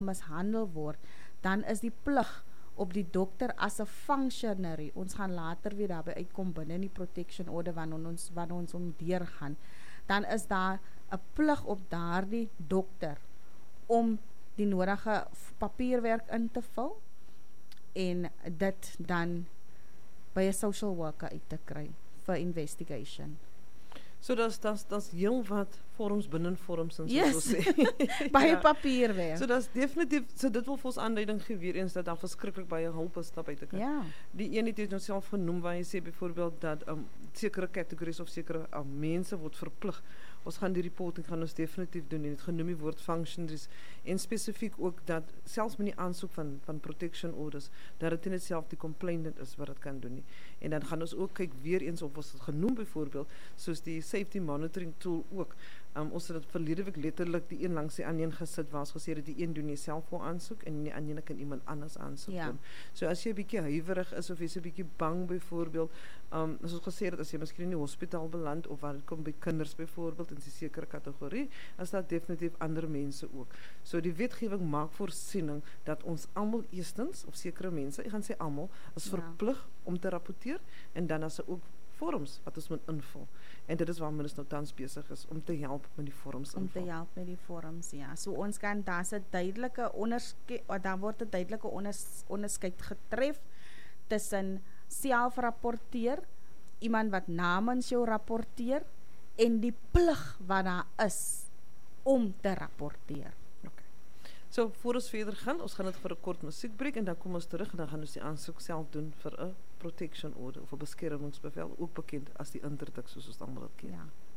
mishandel word, dan is die plig op die dokter as 'n functionary. Ons gaan later weer daarby uitkom binne in die protection order wanneer ons om deurgaan. Dan is daar 'n plig op daardie dokter om die nodige papierwerk in te vul en dit dan by 'n social worker uit te kry vir investigation. So dat heel wat vorms binne vorms en Yes. so sê. Baie Ja. papierwerk. So dat is definitief, so dit wil vir ons aanduiding gee weer eens dat daar verskriklik baie hulp is daar buitekant. Ja. Die een het jy nou self genoem waar jy sê byvoorbeeld dat sekere kategorieë of sekere mense word verplig. Ons gaan die reporting gaan ons definitief doen en het genoem die woord functionaries en spesifiek ook dat selfs met die aansoek van protection orders dat dit net self die complainant is wat dit kan doen nie. En dan gaan ons ook kyk weer eens of ons het genoem byvoorbeeld soos die safety monitoring tool ook. Ons het dit verlede week letterlik die een langs die ander gesit waar ons gesê het die een doen jy self voor aansoek en die ander kan iemand anders aansoek doen. So as jy 'n bietjie huiwerig is of jy's 'n bietjie bang byvoorbeeld, as ons gesê het as jy miskien in die hospitaal beland of waar dit kom by kinders byvoorbeeld in 'n sekere kategorie, is daar definitief ander mense ook. So die wetgewing maak voorsiening dat ons almal eerstens of sekere mense, ek gaan sê almal, is verplig om te rapporteer en dan as ook vorms wat ons moet invul. En dit is waarmee ons nou tans besig is om te help met die vorms invul. Om te help met die vorms, ja. So ons kan daar's 'n duidelike daar word 'n duidelike onderskeid getref tussen selfrapporteer, iemand wat namens jou rapporteer en die plig wat daar is om te rapporteer. So, voor ons verder gaan, ons gaan dit vir 'n kort musiekbreek en dan kom ons terug en dan gaan ons die aansoek self doen vir 'n protection order of 'n beskermingsbevel, ook bekend as die interdikt soos ons almal dit ken. Ja.